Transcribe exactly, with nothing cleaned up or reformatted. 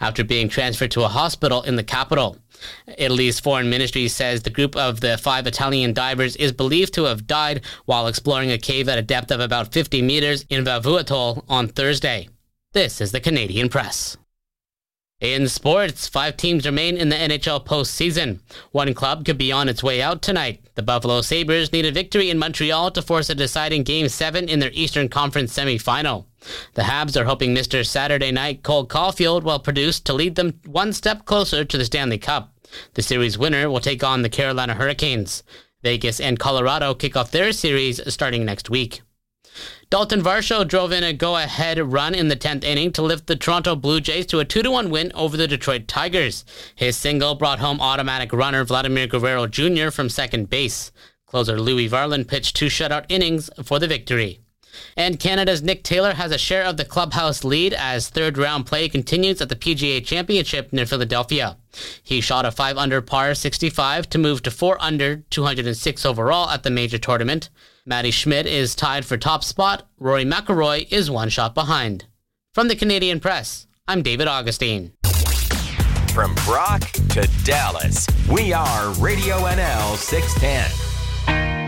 after being transferred to a hospital in the capital. Italy's foreign ministry says the group of the five Italian divers is believed to have died while exploring a cave at a depth of about fifty meters in Vavu Atoll on Thursday. This is the Canadian Press. In sports, five teams remain in the N H L postseason. One club could be on its way out tonight. The Buffalo Sabres need a victory in Montreal to force a deciding Game seven in their Eastern Conference semifinal. The Habs are hoping Mister Saturday Night Cole Caulfield will produce to lead them one step closer to the Stanley Cup. The series winner will take on the Carolina Hurricanes. Vegas and Colorado kick off their series starting next week. Dalton Varsho drove in a go-ahead run in the tenth inning to lift the Toronto Blue Jays to a two to one win over the Detroit Tigers. His single brought home automatic runner Vladimir Guerrero Junior from second base. Closer Louis Varland pitched two shutout innings for the victory. And Canada's Nick Taylor has a share of the clubhouse lead as third-round play continues at the P G A Championship near Philadelphia. He shot a five under par sixty-five to move to four under two hundred six overall at the major tournament. Matty Schmidt is tied for top spot. Rory McIlroy is one shot behind. From the Canadian Press, I'm David Augustine. From Brock to Dallas, we are Radio N L six ten.